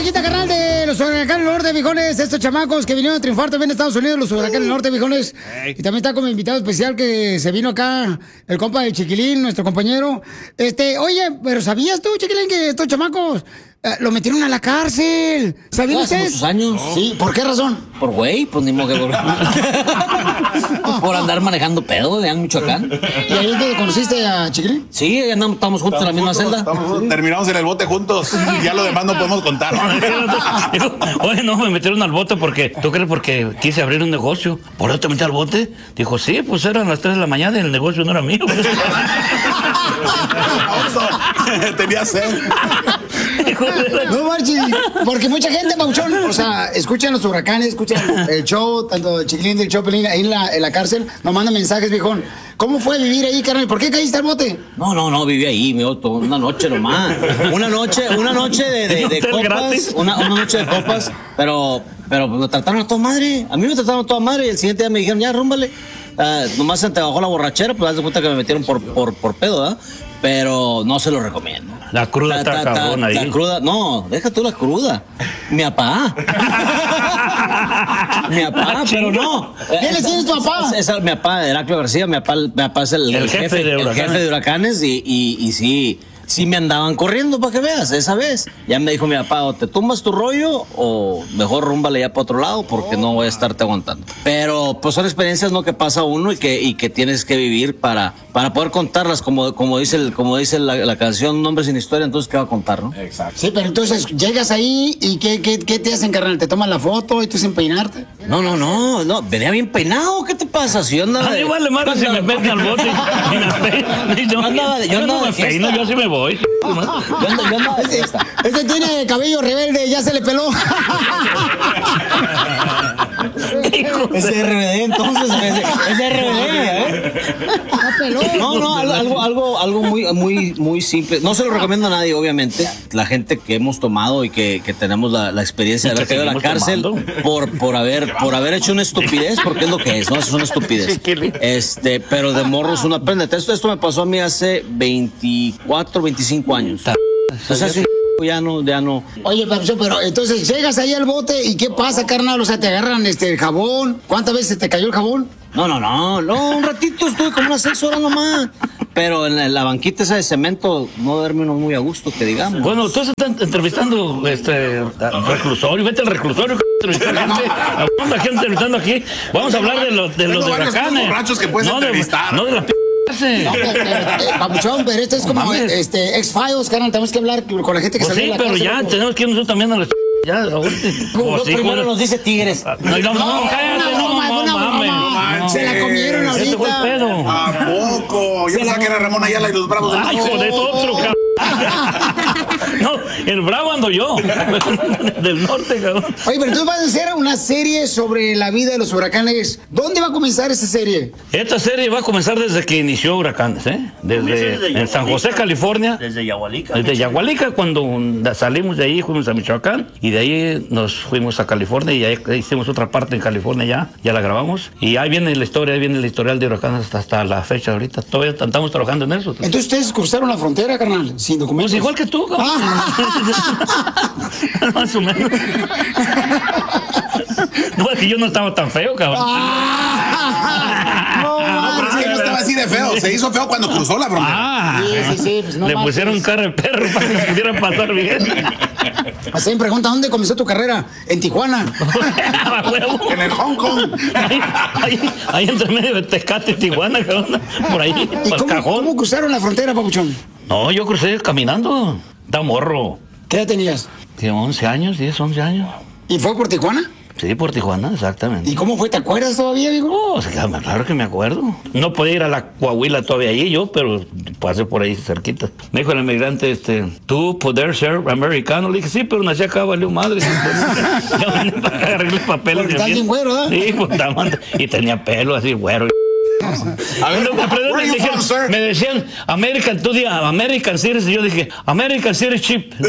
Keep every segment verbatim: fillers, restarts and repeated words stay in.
musiquita, carnal, de los huracanes del norte, viejones. Estos chamacos que vinieron a triunfar también en Estados Unidos, los huracanes del norte, viejones. Y también está como invitado especial que se vino acá, el compa de Chiquilín, nuestro compañero. Este, oye, pero ¿sabías tú, Chiquilín, que estos chamacos eh, lo metieron a la cárcel? ¿Sabían Hace ustedes? muchos años. Sí, ¿por qué razón? Por güey, pues ni modo que por... por andar manejando pedo de Michoacán. ¿Y ahí te conociste a Chiquilín? Sí, andamos, estamos juntos Estamos en la misma juntos, celda. estamos juntos. Terminamos en el bote juntos. Ya lo demás no podemos contar. Dijo, oye, no, me metieron al bote porque, ¿tú crees? Porque quise abrir un negocio. ¿Por eso te metí al bote? Dijo, sí, pues eran las tres de la mañana y el negocio no era mío. Tenía sed. No marches, porque mucha gente, Pauchón, o sea, escuchan los huracanes, escuchan el show, tanto el Chiquilín del Chopelín ahí en la, en la cárcel, nos mandan mensajes, viejón. ¿Cómo fue vivir ahí, carnal? ¿Por qué caíste al bote? No, no, no, viví ahí, mi otro, una noche nomás. Una noche, una noche de, de, de copas, una, una noche de copas, pero, pero me trataron a toda madre. A mí me trataron a toda madre y el siguiente día me dijeron, ya, rúmbale. Uh, nomás se te bajó la borrachera, pues haz de cuenta que me metieron por, por, por pedo, ¿verdad? Pero no se lo recomiendo. La cruda está cabrón ahí. La cruda, no, deja tú la cruda. Mi papá. Mi papá, pero no. ¿Quién es tu papá? Es, es, mi papá, Heraclio García, mi papá, mi papá es el, el, el, jefe, jefe, de el jefe de huracanes y, y, y sí, sí me andaban corriendo para que veas, esa vez. Ya me dijo mi papá, o te tumbas tu rollo o mejor rúmbale ya para otro lado porque oh. no voy a estarte aguantando. Pero pues son experiencias no que pasa uno y que, y que tienes que vivir para, para poder contarlas, como, como dice, el, como dice la, la canción, Un hombre sin historia, entonces ¿qué va a contar, no? Exacto. Sí, pero entonces llegas ahí y ¿qué, qué, qué te hacen, carnal? ¿Te toman la foto y tú sin peinarte? No, no, no, no, venía bien peinado, ¿qué te pasa? Si yo andaba... A mí vale madre si me meten al bote y me peino. Yo, andaba, yo, yo andaba no me peino, yo sí me voy. Yo andaba, yo andaba de fiesta. Este tiene cabello rebelde, ya se le peló. Es R B D, entonces, es R B D, ¿eh? No, no, algo, algo, algo, algo muy, muy, muy simple. No se lo recomiendo a nadie, obviamente. La gente que hemos tomado y que, que tenemos la, la experiencia de haber caído a la cárcel por, por haber, por haber hecho una estupidez, porque es lo que es, ¿no? Es una estupidez. Este, pero de morros uno aprende. Esto, esto me pasó a mí hace veinticuatro, veinticinco años. O sea, si ya no, ya no. Oye, Papuchón, pero entonces llegas ahí al bote y ¿qué pasa, carnal? O sea, te agarran este el jabón. ¿Cuántas veces te cayó el jabón? No, no, no, no, un ratito estuve como unas seis horas nomás. Pero en la, la banquita esa de cemento no duerme uno muy a gusto, que digamos. Bueno, tú estás entrevistando este reclusorio, vete al reclusorio, entrevistando gente, vamos aquí entrevistando aquí. Vamos a hablar de los de los de huracanes. borrachos que puedes no entrevistar. De, no de la p No, pero, pero, eh, Papuchón, pero esto es como no este X-Files, carnal. Tenemos que hablar con la gente que pues salió sí, de la pero cárcel, ya ¿no? tenemos que ir nosotros también a la ya, Pues sí, primero bueno. nos dice tigres. No, no, no, cállate, no, no, no, mames. manches. Se la comieron Ese fue el ahorita. pedo. ¿A poco? Yo pensaba que era Ramón Ayala y los Bravos del Ay, Norte. joder, otro, cabrón. No, el bravo ando yo. Del norte, cabrón. Oye, pero entonces vas a hacer una serie sobre la vida de los huracanes. ¿Dónde va a comenzar esa serie? Esta serie va a comenzar desde que inició Huracanes, ¿eh? Desde, desde en San José, California. Desde Yahualica. Desde Yahualica, cuando salimos de ahí, fuimos a Michoacán y de ahí nos fuimos a California y ahí hicimos otra parte en California ya, ya la grabamos. Y ahí viene la historia, ahí viene el historial de Huracanes hasta, hasta la fecha ahorita. Todavía estamos trabajando en eso. Entonces ustedes cruzaron la frontera, carnal, sin documentos. Pues igual que tú, cabrón. Ah. Más o menos. No, es que yo no estaba tan feo, cabrón. Ah. No, No, pero es que no estaba así de feo. Se hizo feo cuando cruzó la frontera. Ah, Sí, sí, sí, pues no le marches. pusieron cara de perro para que pudiera pasar bien. Así me pregunta, ¿dónde comenzó tu carrera? En Tijuana. A huevo. En el Hong Kong. Ahí, ahí, ahí entre medio de Tecate y Tijuana, cabrón. Por ahí, ¿Y por el cómo, cajón. cómo cruzaron la frontera, Papuchón? No, yo crucé caminando. Da morro. ¿Qué edad tenías? ¿Qué, once años, diez, once años? ¿Y fue por Tijuana? Sí, por Tijuana, exactamente. ¿Y cómo fue? ¿Te acuerdas todavía, viejo? Oh, sí, claro que me acuerdo. No podía ir a la Coahuila todavía allí yo, pero pasé por ahí cerquita. Me dijo el inmigrante, este, ¿tú poder ser americano? Le dije, sí, pero nací acá, valió madre. Ya vine para agarrar los papeles. Porque estás bien güero, ¿verdad? Sí, pues, estaba- y tenía pelo así, güero. A ver, Cuando me, where are you decían, from, sir? me decían American, tú di American Citizen, y yo dije American Citizenship, ¿no?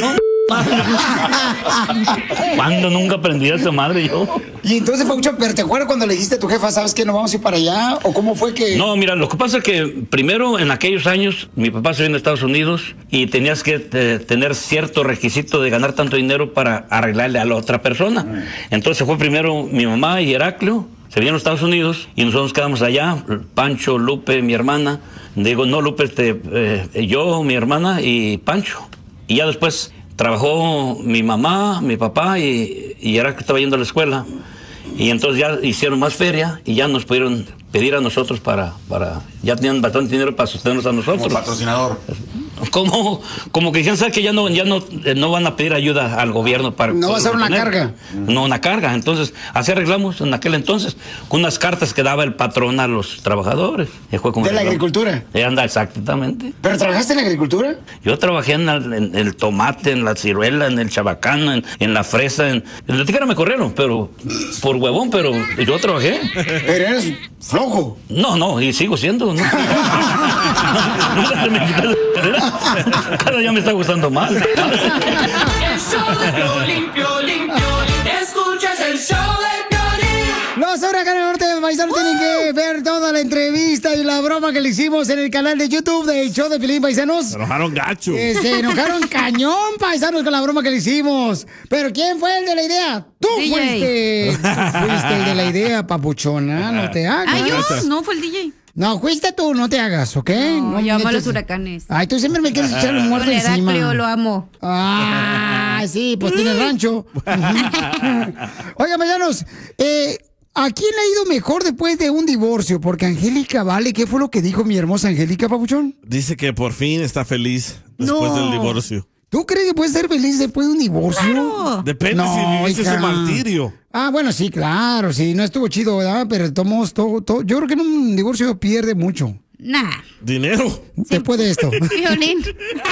¿Cuándo nunca aprendí a esa madre yo? Y entonces, Papuchón, pero ¿te acuerdas cuando le dijiste a tu jefa, sabes que no vamos a ir para allá? ¿O cómo fue que...? No, mira, lo que pasa es que primero en aquellos años mi papá se vino a Estados Unidos y tenías que eh, tener cierto requisito de ganar tanto dinero para arreglarle a la otra persona. Entonces fue primero mi mamá y Heraclio, se vinieron a Estados Unidos y nosotros quedamos allá, Pancho, Lupe, mi hermana. Digo, no, Lupe, este, eh, yo, mi hermana y Pancho. Y ya después trabajó mi mamá, mi papá y, y Heraclio estaba yendo a la escuela. Y entonces ya hicieron más feria y ya nos pudieron pedir a nosotros para, para ya tenían bastante dinero para sostenernos a nosotros. Como patrocinador. Como, como que decían, ¿sabes que ya no, ya no, eh, no van a pedir ayuda al gobierno para... No va a ser una tener? carga. No, una carga. Entonces, así arreglamos en aquel entonces, con unas cartas que daba el patrón a los trabajadores. Y fue como ¿De la arreglamos. agricultura? Eh, anda, exactamente. ¿Pero trabajaste en la agricultura? Yo trabajé en, la- en el tomate, en la ciruela, en el chabacano, en, en la fresa, en... En la tijera me corrieron, pero... Por huevón, pero yo trabajé. Pero eres flojo. No, no, y sigo siendo, ¿no? Nunca se me quitó la carrera. Cada día me está gustando más. El show de Piolín, Piolín, Piolín. Escuchas el show de Piolín. Los huracanes norte de Paisanos tienen que ver toda la entrevista y la broma que le hicimos en el canal de YouTube del show de Piolín, Paisanos. Se enojaron gacho. Eh, se enojaron cañón, paisanos, con la broma que le hicimos. Pero ¿quién fue el de la idea? ¡Tú D J. fuiste! Tú fuiste el de la idea, papuchona. No te hagas. Ah, yo, no fue el D J. No, fuiste tú, no te hagas, ¿ok? No, yo amo a te- los huracanes. Ay, tú siempre me quieres echar el muerto Con encima. Heraclio lo amo. Ah, sí, pues tiene rancho. Oiga, paisanos, eh, ¿a quién le ha ido mejor después de un divorcio? Porque Angélica, vale, ¿qué fue lo que dijo mi hermosa Angélica, papuchón? Dice que por fin está feliz después No. del divorcio. ¿Tú crees que puedes ser feliz después de un divorcio? Claro. Depende si viviste hija. ese martirio. Ah, bueno, sí, claro, sí, no estuvo chido, ¿verdad? Pero tomamos todo, todo. Yo creo que en un divorcio pierde mucho. Nah. Dinero. Después de esto. Violín.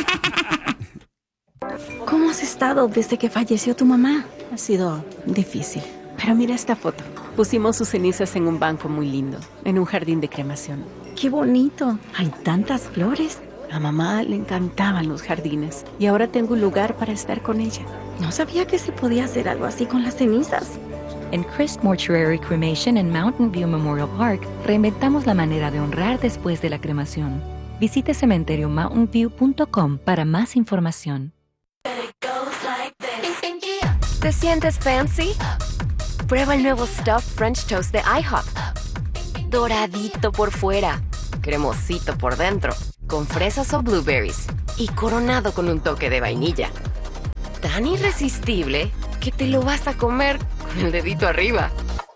¿Cómo has estado desde que falleció tu mamá? Ha sido difícil. Pero mira esta foto. Pusimos sus cenizas en un banco muy lindo, en un jardín de cremación. ¡Qué bonito! Hay tantas flores. A mamá le encantaban los jardines y ahora tengo un lugar para estar con ella. No sabía que se podía hacer algo así con las cenizas. En Crest Mortuary Cremation en Mountain View Memorial Park, reinventamos la manera de honrar después de la cremación. Visite cementerio mountain view punto com para más información. ¿Te sientes fancy? Prueba el nuevo Stuffed French Toast de IHOP. Doradito por fuera, cremosito por dentro, con fresas o blueberries y coronado con un toque de vainilla. Tan irresistible que te lo vas a comer con el dedito arriba.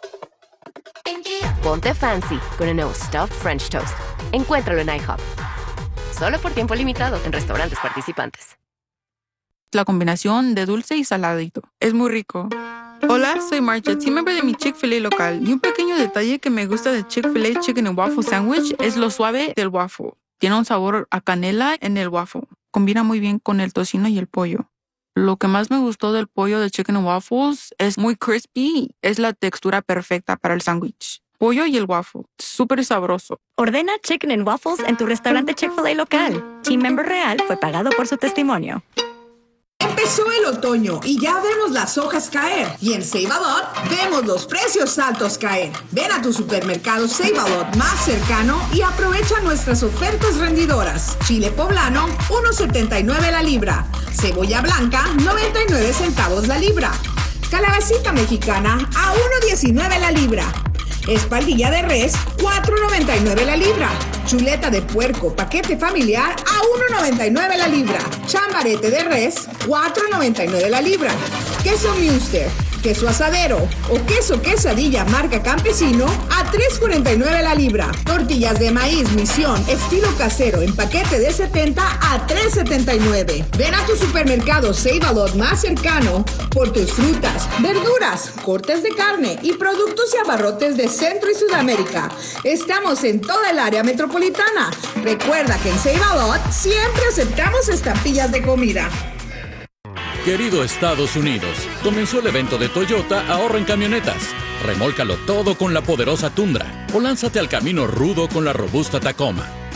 Ponte fancy con el nuevo Stuffed French Toast. Encuéntralo en IHOP. Solo por tiempo limitado en restaurantes participantes. La combinación de dulce y saladito. Es muy rico. Hola, soy Marcha, team member de mi Chick-fil-A local. Y un pequeño detalle que me gusta de Chick-fil-A Chicken and Waffle Sandwich es lo suave del waffle. Tiene un sabor a canela en el waffle. Combina muy bien con el tocino y el pollo. Lo que más me gustó del pollo de Chicken and Waffles es muy crispy. Es la textura perfecta para el sándwich. Pollo y el waffle. Súper sabroso. Ordena Chicken and Waffles en tu restaurante Chick-fil-A local. Team member real fue pagado por su testimonio. Empezó el otoño y ya vemos las hojas caer. Y en Save a Lot vemos los precios altos caer. Ven a tu supermercado Save a Lot más cercano y aprovecha nuestras ofertas rendidoras. Chile poblano, uno setenta y nueve la libra. Cebolla blanca, noventa y nueve centavos la libra. Calabacita mexicana, a uno diecinueve la libra. Espaldilla de res, cuatro noventa y nueve la libra. Chuleta de puerco, paquete familiar, a uno noventa y nueve la libra. Chambarete de res, cuatro noventa y nueve la libra. Queso Munster, queso asadero o queso quesadilla marca Campesino, a tres cuarenta y nueve la libra. Tortillas de maíz Misión, estilo casero, en paquete de setenta, a tres setenta y nueve. Ven a tu supermercado Save a Lot más cercano por tus frutas, verduras, cortes de carne y productos y abarrotes de Centro y Sudamérica. Estamos en toda el área metropolitana. Recuerda que en Save a Lot siempre aceptamos estampillas de comida. Querido Estados Unidos, comenzó el evento de Toyota Ahorra en Camionetas. Remólcalo todo con la poderosa Tundra o lánzate al camino rudo con la robusta Tacoma.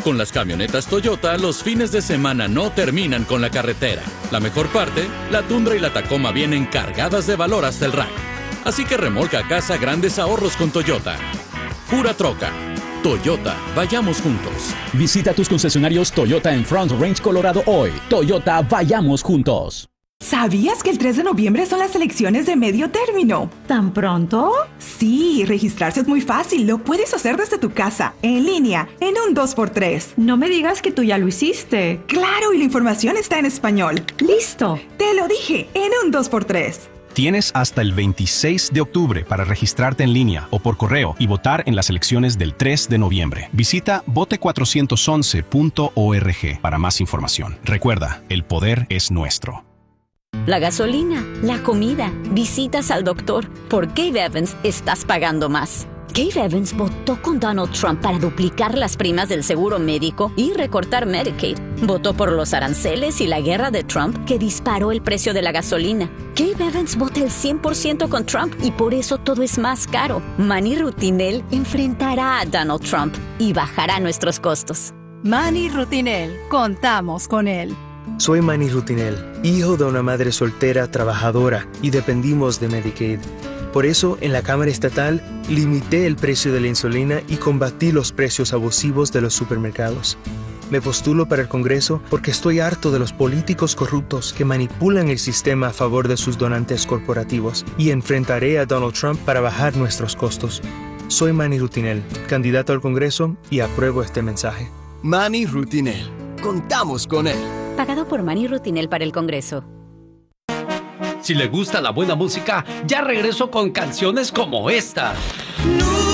Con las camionetas Toyota, los fines de semana no terminan con la carretera. La mejor parte, la Tundra y la Tacoma vienen cargadas de valor hasta el rack. Así que remolca a casa grandes ahorros con Toyota. Pura troca. Toyota, vayamos juntos. Visita tus concesionarios Toyota en Front Range, Colorado hoy. Toyota, vayamos juntos. ¿Sabías que el tres de noviembre son las elecciones de medio término? ¿Tan pronto? Sí, registrarse es muy fácil. Lo puedes hacer desde tu casa, en línea, en un dos por tres. No me digas que tú ya lo hiciste. Claro, y la información está en español. ¡Listo! Te lo dije, en un dos por tres. Tienes hasta el veintiséis de octubre para registrarte en línea o por correo y votar en las elecciones del tres de noviembre. Visita vote cuatrocientos once punto org para más información. Recuerda, el poder es nuestro. La gasolina, la comida, visitas al doctor. Por Gabe Evans estás pagando más. Gabe Evans votó con Donald Trump para duplicar las primas del seguro médico y recortar Medicaid. Votó por los aranceles y la guerra de Trump que disparó el precio de la gasolina. Gabe Evans vota el cien por ciento con Trump y por eso todo es más caro. Manny Rutinel enfrentará a Donald Trump y bajará nuestros costos. Manny Rutinel, contamos con él. Soy Manny Rutinel, hijo de una madre soltera trabajadora y dependimos de Medicaid. Por eso, en la Cámara Estatal, limité el precio de la insulina y combatí los precios abusivos de los supermercados. Me postulo para el Congreso porque estoy harto de los políticos corruptos que manipulan el sistema a favor de sus donantes corporativos y enfrentaré a Donald Trump para bajar nuestros costos. Soy Manny Rutinel, candidato al Congreso y apruebo este mensaje. Manny Rutinel, contamos con él. Pagado por Manny Rutinel para el Congreso. Si le gusta la buena música, ya regreso con canciones como esta.